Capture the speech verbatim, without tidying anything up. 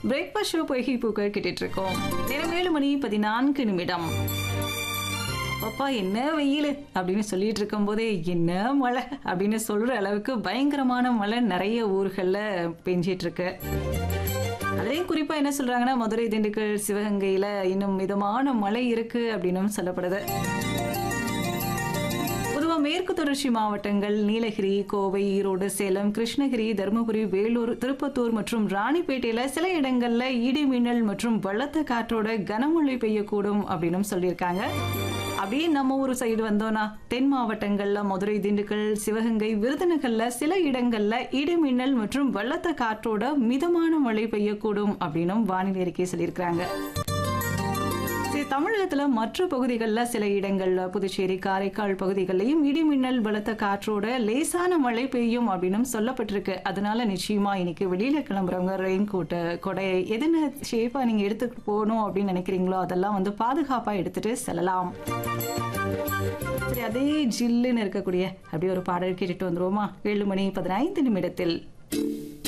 Breakfast show பொய்கை பூக்கள் கேட்டுட்டு இருக்கோம். நேரம் ஏழு மணி பதினான்கு நிமிடம். அப்பா என்ன வெயில் அப்படின்னு சொல்லிட்டு இருக்கும் போதே என்ன மழை அப்படின்னு சொல்ற அளவுக்கு பயங்கரமான மழை நிறைய ஊர்கள்ல பெஞ்சிட்டு இருக்கு. அதுலேயும் குறிப்பா என்ன சொல்றாங்கன்னா மதுரை, திண்டுக்கல், சிவகங்கையில இன்னும் மிதமான மழை இருக்கு அப்படின்னு சொல்லப்படுது. பொதுவாக மேற்கு தொடர்ச்சி மாவட்டங்கள் நீலகிரி, கோவை, ஈரோடு, சேலம், கிருஷ்ணகிரி, தருமபுரி, வேலூர், திருப்பத்தூர் மற்றும் ராணிப்பேட்டையில சில இடங்கள்ல இடி மின்னல் மற்றும் பலத்த காற்றோட கனமழை பெய்யக்கூடும் அப்படின்னு சொல்லியிருக்காங்க. அப்படியே நம்ம ஊர் சைடு வந்தோம்னா தென் மாவட்டங்கள்ல மதுரை, திண்டுக்கல், சிவகங்கை, விருதுநகர்ல சில இடங்கள்ல இடி மின்னல் மற்றும் பலத்த காற்றோட மிதமான மழை பெய்யக்கூடும் அப்படின்னும் வானிலை அறிக்கை சொல்லியிருக்காங்க. தமிழகத்துல மற்ற பகுதிகளில் சில இடங்கள்ல புதுச்சேரி, காரைக்கால் பகுதிகளிலையும் இடி மின்னல் பலத்த காற்றோட லேசான மழை பெய்யும் அப்படின்னு சொல்லப்பட்டிருக்கு. அதனால நிச்சயமா இன்னைக்கு வெளியில கிளம்புறவங்க ரெயின் கோட்டு, கொடை எதுன்னு ஷேப்பா நீங்க எடுத்துட்டு போகணும் அப்படின்னு நினைக்கிறீங்களோ அதெல்லாம் வந்து பாதுகாப்பா எடுத்துட்டு செல்லலாம். சரி, அதே ஜில்லுன்னு இருக்கக்கூடிய அப்படியே ஒரு பாடல் கேட்டுட்டு வந்துருவோமா? ஏழு மணி பதினைந்து நிமிடத்தில்